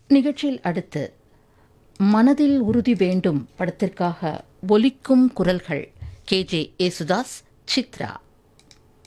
நிகழ்ச்சியில் அடுத்து மனதில் உறுதி வேண்டும் படத்திற்காக ஒலிக்கும் குரல்கள் KJ யேசுதாஸ், சித்ரா.